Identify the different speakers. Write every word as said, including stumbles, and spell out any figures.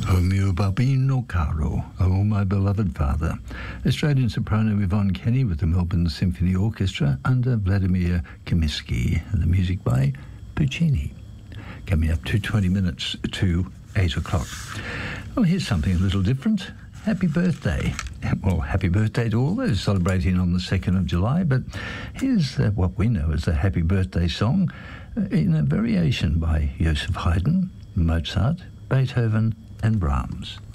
Speaker 1: O mio bambino caro, oh my beloved father. Australian soprano Yvonne Kenny with the Melbourne Symphony Orchestra under Vladimir Kaminsky, and the music by Puccini. Coming up to twenty minutes to eight o'clock. Well, here's something a little different. Happy birthday. Well, happy birthday to all those celebrating on the second of July, but here's uh, what we know as a happy birthday song uh, in a variation by Joseph Haydn, Mozart, Beethoven and Brahms.